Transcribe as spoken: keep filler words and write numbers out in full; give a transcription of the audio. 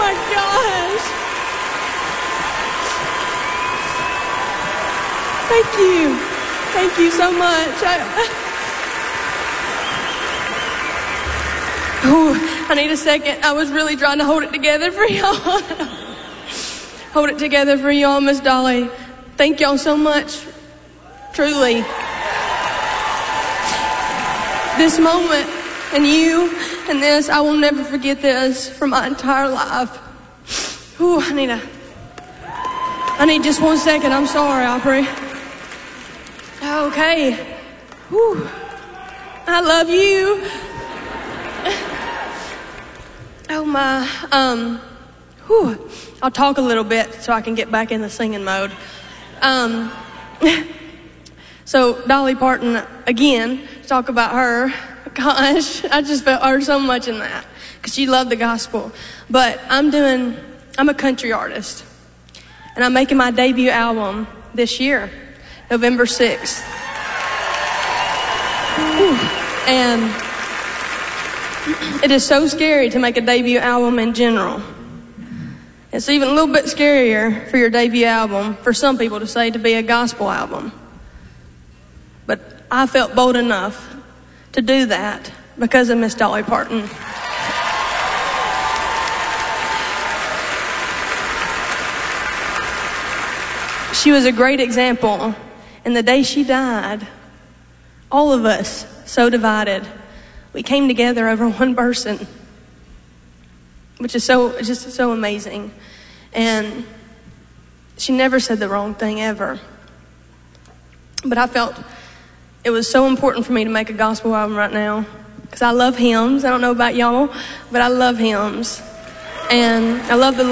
my gosh. Thank you. Thank you so much. I, oh, I need a second. I was really trying to hold it together for y'all. Hold it together for y'all, Miss Dolly. Thank y'all so much. Truly. This moment and you and this, I will never forget this for my entire life. Ooh, I need a, I need just one second. I'm sorry, Aubrey. Okay. Whew. I love you. Oh my. Um. Whew. I'll talk a little bit so I can get back in the singing mode. Um. So Dolly Parton again. Talk about her. Gosh, I just felt her so much in that because she loved the gospel. But I'm doing. I'm a country artist, and I'm making my debut album this year. November sixth. Whew. And it is so scary to make a debut album in general. It's even a little bit scarier for your debut album, for some people to say, to be a gospel album. But I felt bold enough to do that because of Miss Dolly Parton. She was a great example. And the day she died, all of us, so divided, we came together over one person, which is so just so amazing. And she never said the wrong thing ever. But I felt it was so important for me to make a gospel album right now because I love hymns. I don't know about y'all, but I love hymns. And I love the